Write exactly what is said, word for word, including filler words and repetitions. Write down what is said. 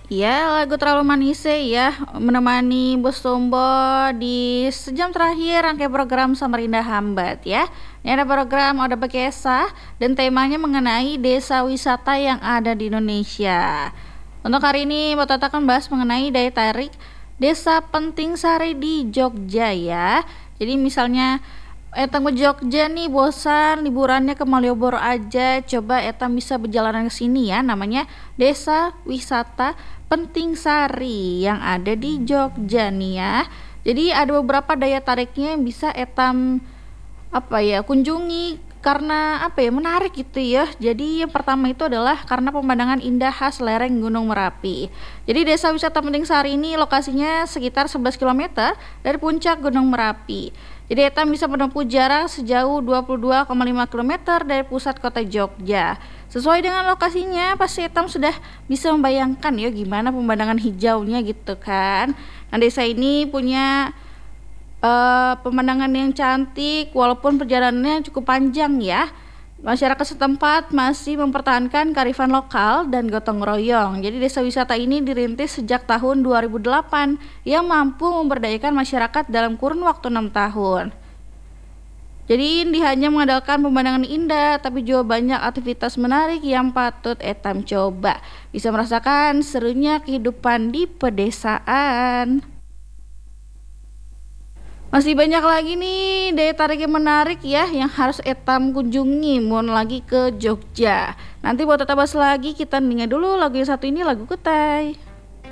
Ya, lagu Terlalu Manis ya, menemani Bos Tombo di sejam terakhir rangkai program Samarinda Hambat ya. Ini ada program Oda Bekesa dan temanya mengenai desa wisata yang ada di Indonesia. Untuk hari ini, Mbak Tata akan bahas mengenai daya tarik Desa Penting Sari di Jogja ya. Jadi misalnya Etam ke Jogja nih bosan liburannya ke Malioboro aja, coba Etam bisa berjalanan ke sini ya, namanya Desa Wisata Penting Sari yang ada di Jogja nih ya. Jadi ada beberapa daya tariknya yang bisa Etam apa ya kunjungi karena apa ya menarik gitu ya. Jadi yang pertama itu adalah karena pemandangan indah khas lereng Gunung Merapi. Jadi desa wisata Penting Sari ini lokasinya sekitar sebelas kilometer dari puncak Gunung Merapi. Jadi Etam bisa menempuh jarak sejauh dua puluh dua koma lima kilometer dari pusat kota Jogja. Sesuai dengan lokasinya, pasti Etam sudah bisa membayangkan ya gimana pemandangan hijaunya gitu kan. Nah, desa ini punya uh, pemandangan yang cantik walaupun perjalanannya cukup panjang ya. Masyarakat setempat masih mempertahankan kearifan lokal dan gotong royong. Jadi desa wisata ini dirintis sejak tahun dua ribu delapan yang mampu memberdayakan masyarakat dalam kurun waktu enam tahun. Jadi ini hanya mengandalkan pemandangan indah, tapi juga banyak aktivitas menarik yang patut Etam coba. Bisa merasakan serunya kehidupan di pedesaan. Masih banyak lagi nih daya tarik yang menarik ya yang harus Etam kunjungi mau lagi ke Jogja. Nanti buat tetap bahas lagi, kita dengar dulu lagu yang satu ini, lagu Kutai.